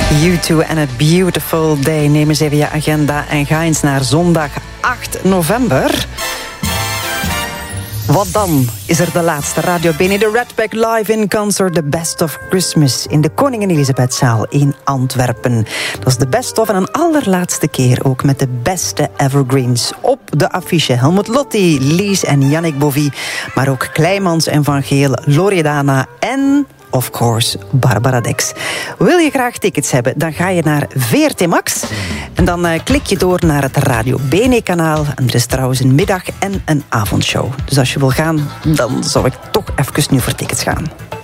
U2 and a Beautiful Day. Neem eens even je agenda en ga eens naar zondag 8 november. Wat dan is er de laatste Radio Bene, de Redback Live in Concert, The Best of Christmas in de Koningin Elisabethzaal in Antwerpen. Dat is de best of en een allerlaatste keer ook met de beste evergreens op de affiche. Helmut Lotti, Lies en Yannick Bovie, maar ook Kleimans en Van Geel, Loredana en of course, Barbara Dex. Wil je graag tickets hebben, dan ga je naar VRT Max. En dan klik je door naar het Radio Bene-kanaal. En er is trouwens een middag- en een avondshow. Dus als je wil gaan, dan zou ik toch even nu voor tickets gaan.